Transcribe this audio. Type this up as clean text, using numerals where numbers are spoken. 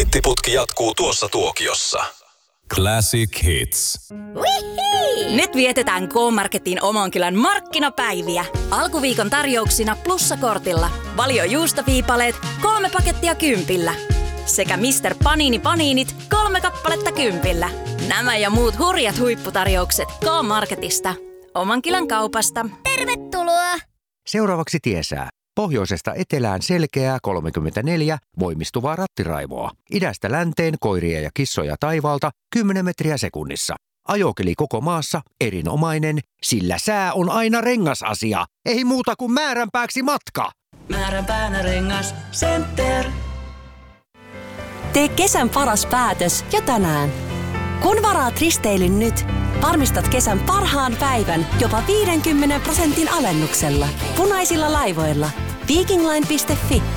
Hittiputki jatkuu tuossa tuokiossa. Classic Hits. Nyt vietetään K-Marketin Omankylän markkinapäiviä. Alkuviikon tarjouksina plussakortilla. Valio juustoviipaleet 3 pakettia 10. Sekä Mr. Panini Paninit 3 kappaletta 10. Nämä ja muut hurjat huipputarjoukset K-Marketista. Omankylän kaupasta. Tervetuloa! Seuraavaksi tiesää. Pohjoisesta etelään selkeää 34, voimistuvaa rattiraivoa. Idästä länteen koiria ja kissoja taivaalta 10 metriä sekunnissa. Ajokeli koko maassa erinomainen, sillä sää on aina rengasasia. Ei muuta kuin määränpääksi matka. Määränpäänä Rengas Center. Tee kesän paras päätös jo tänään. Kun varaat risteilyn nyt, varmistat kesän parhaan päivän jopa 50% alennuksella. Punaisilla laivoilla. Vikingline.fi